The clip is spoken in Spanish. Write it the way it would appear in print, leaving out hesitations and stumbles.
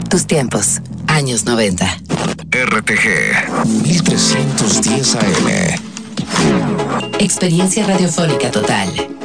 Tus tiempos, años 90. RTG 1310 AM. Experiencia radiofónica total.